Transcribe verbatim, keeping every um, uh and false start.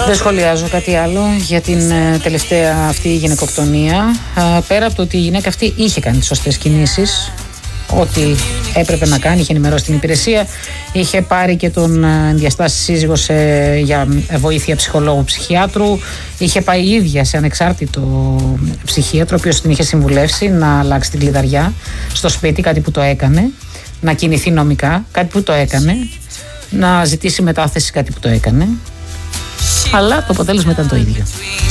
Δεν σχολιάζω κάτι άλλο για την ε, τελευταία αυτή γυναικοκτονία. Ε, πέρα από το ότι η γυναίκα αυτή είχε κάνει τις σωστές κινήσεις, ό,τι έπρεπε να κάνει, είχε ενημερώσει την υπηρεσία, είχε πάρει και τον ενδιαστάσει σύζυγο σε, για βοήθεια ψυχολόγου ψυχιάτρου, είχε πάει η ίδια σε ανεξάρτητο ψυχίατρο, ο οποίος την είχε συμβουλεύσει να αλλάξει την κλειδαριά στο σπίτι, κάτι που το έκανε, να κινηθεί νομικά, κάτι που το έκανε, να ζητήσει μετάθεση, κάτι που το έκανε, αλλά το αποτέλεσμα ήταν το ίδιο.